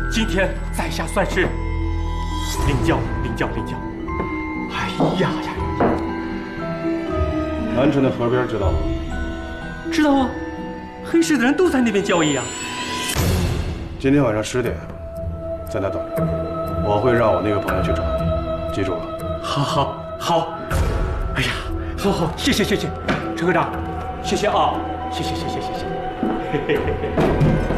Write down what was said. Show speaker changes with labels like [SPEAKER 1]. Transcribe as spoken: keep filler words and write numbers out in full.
[SPEAKER 1] 今天在下算是领教领教领教。哎呀呀呀！
[SPEAKER 2] 南城的河边知道吗？
[SPEAKER 1] 知道啊，黑市的人都在那边交易啊。
[SPEAKER 2] 今天晚上十点，在那等着，我会让我那个朋友去找你，记住了。
[SPEAKER 1] 好，好，好。哎呀，好好，谢谢谢谢，陈科长，谢谢啊，谢谢谢谢谢谢。嘿嘿嘿嘿。